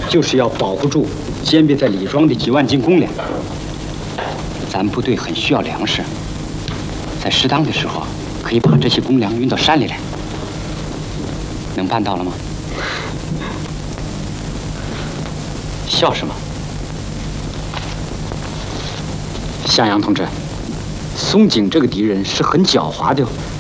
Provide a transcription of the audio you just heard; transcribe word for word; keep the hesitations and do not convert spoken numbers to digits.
就是要保护住坚壁在李庄的几万斤公粮。咱部队很需要粮食，在适当的时候可以把这些公粮运到山里来。能办到了吗？笑什么？向阳同志，松井这个敌人是很狡猾的。